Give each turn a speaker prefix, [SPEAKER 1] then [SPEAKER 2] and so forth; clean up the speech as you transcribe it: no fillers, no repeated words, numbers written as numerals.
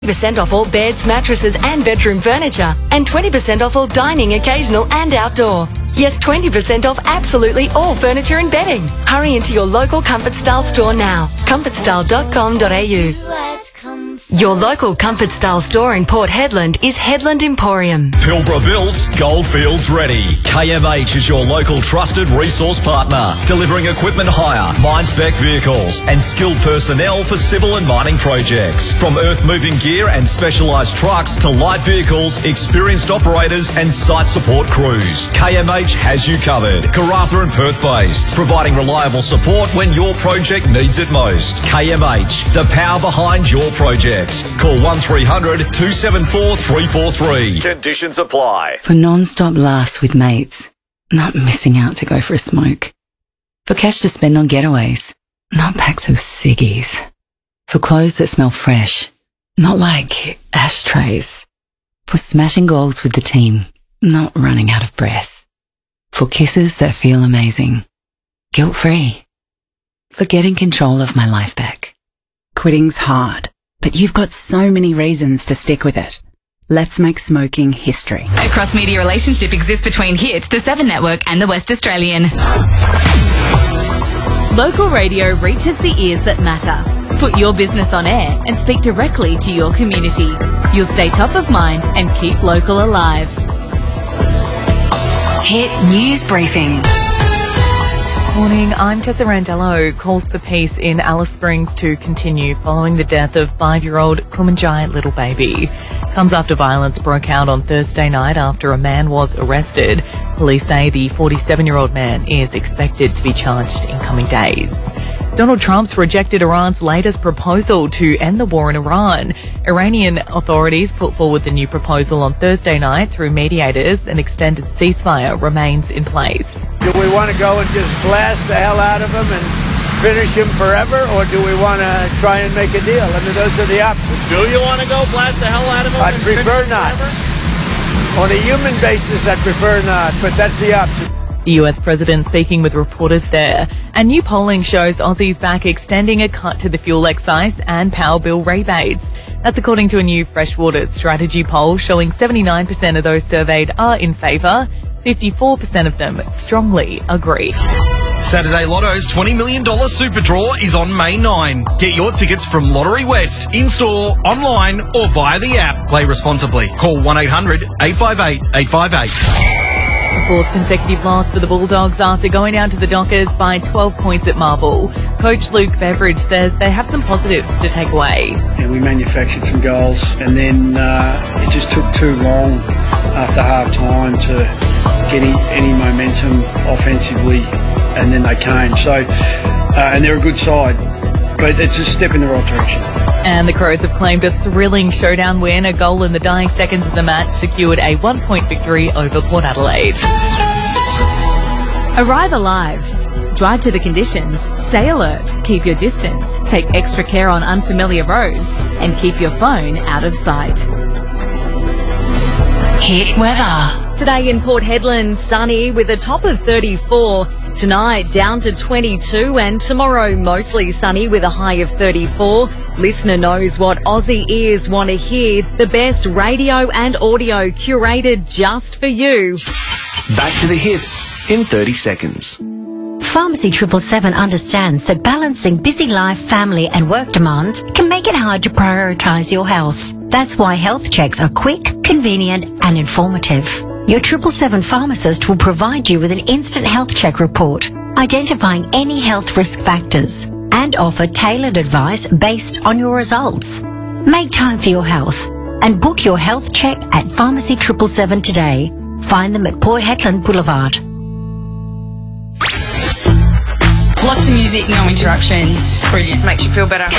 [SPEAKER 1] % off all beds, mattresses and bedroom furniture, and 20% off all dining, occasional and outdoor. Yes, 20% off absolutely all furniture and bedding. Hurry into your local Comfort Style store now. comfortstyle.com.au. Your local Comfort Style store in Port Hedland is Hedland Emporium.
[SPEAKER 2] Pilbara built, Goldfields ready. KMH is your local trusted resource partner, delivering equipment hire, mine-spec vehicles and skilled personnel for civil and mining projects. From earth-moving gear and specialised trucks to light vehicles, experienced operators and site support crews. KMH has you covered. Karratha and Perth based, providing reliable support when your project needs it most. KMH, the power behind your project. Call 1300 274 343. Conditions apply.
[SPEAKER 3] For non-stop laughs with mates, not missing out to go for a smoke. For cash to spend on getaways, not packs of ciggies. For clothes that smell fresh, not like ashtrays. For smashing goals with the team, not running out of breath. For kisses that feel amazing, guilt-free. For getting control of my life back.
[SPEAKER 4] Quitting's hard, but you've got so many reasons to stick with it. Let's make smoking history.
[SPEAKER 5] A cross-media relationship exists between Hit, the Seven Network and the West Australian.
[SPEAKER 6] Local radio reaches the ears that matter. Put your business on air and speak directly to your community. You'll stay top of mind and keep local alive.
[SPEAKER 3] Hit News Briefing.
[SPEAKER 7] Morning, I'm Tessa Randello. Calls for peace in Alice Springs to continue following the death of 5-year-old Kumanjai little baby. Comes after violence broke out on Thursday night after a man was arrested. Police say the 47-year-old man is expected to be charged in coming days. Donald Trump's rejected Iran's latest proposal to end the war in Iran. Iranian authorities put forward the new proposal on Thursday night through mediators. An extended ceasefire remains in place.
[SPEAKER 8] Do we want to go and just blast the hell out of them and finish him forever, or do we want to try and make a deal? I mean, those are the options.
[SPEAKER 9] Do you want to go blast the hell out of them?
[SPEAKER 8] I'd prefer not. On a human basis, I'd prefer not, but that's the option.
[SPEAKER 7] The US president speaking with reporters there. And new polling shows Aussies back extending a cut to the fuel excise and power bill rebates. That's according to a new Freshwater strategy poll showing 79% of those surveyed are in favour. 54% of them strongly agree.
[SPEAKER 10] Saturday Lotto's $20 million Super Draw is on May 9. Get your tickets from Lottery West, in-store, online or via the app. Play responsibly. Call 1-800-858-858.
[SPEAKER 7] A fourth consecutive loss for the Bulldogs after going down to the Dockers by 12 points at Marvel. Coach Luke Beveridge says they have some positives to take away.
[SPEAKER 11] And we manufactured some goals, and then it just took too long after half-time to get any momentum offensively, and then they came. So, and they're a good side, but it's a step in the right direction.
[SPEAKER 7] And the Crows have claimed a thrilling showdown win. A goal in the dying seconds of the match secured a 1-point victory over Port Adelaide.
[SPEAKER 6] Arrive alive. Drive to the conditions. Stay alert. Keep your distance. Take extra care on unfamiliar roads. And keep your phone out of sight.
[SPEAKER 3] Hit weather.
[SPEAKER 6] Today in Port Hedland, sunny with a top of 34. Tonight, down to 22, and tomorrow, mostly sunny with a high of 34. Listener knows what Aussie ears want to hear. The best radio and audio curated just for you.
[SPEAKER 12] Back to the hits in 30 seconds.
[SPEAKER 13] Pharmacy 777 understands that balancing busy life, family and work demands can make it hard to prioritise your health. That's why health checks are quick, convenient and informative. Your 777 pharmacist will provide you with an instant health check report, identifying any health risk factors, and offer tailored advice based on your results. Make time for your health and book your health check at Pharmacy 777 today. Find them at Port Hedland Boulevard.
[SPEAKER 5] Lots of music, no interruptions. Brilliant.
[SPEAKER 14] Makes you feel better.